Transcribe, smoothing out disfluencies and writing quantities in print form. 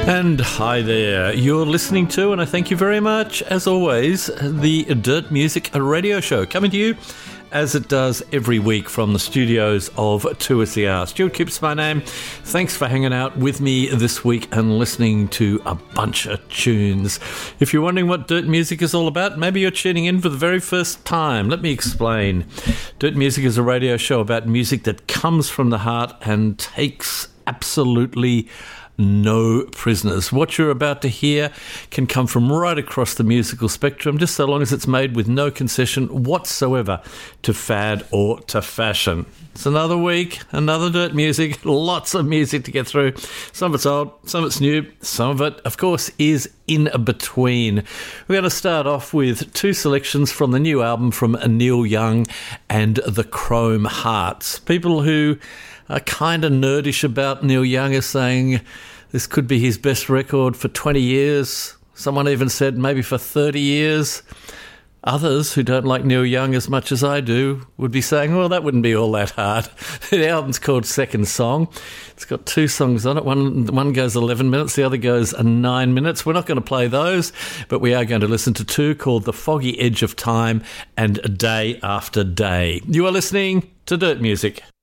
And hi there, you're listening to, and I thank you very much, as always, the Dirt Music Radio Show, coming to you as it does every week from the studios of 2SER. Stuart Kipps my name. Thanks for hanging out with me this week and listening to a bunch of tunes. If you're wondering what Dirt Music is all about, maybe you're tuning in for the very first time. Let me explain. Dirt Music is a radio show about music that comes from the heart and takes absolutely no prisoners. What you're about to hear can come from right across the musical spectrum, just so long as it's made with no concession whatsoever to fad or to fashion. It's another week, another Dirt Music, lots of music to get through. Some of it's old, some of it's new, some of it, of course, is in between. We're going to start off with two selections from the new album from Neil Young and the Chrome Hearts. People who are kind of nerdish about Neil Young are saying this could be his best record for 20 years. Someone even said maybe for 30 years. Others who don't like Neil Young as much as I do would be saying, well, that wouldn't be all that hard. The album's called Second Song. It's got two songs on it. One goes 11 minutes, the other goes 9 minutes. We're not going to play those, but we are going to listen to two called The Foggy Edge of Time and Day After Day. You are listening to Dirt Music.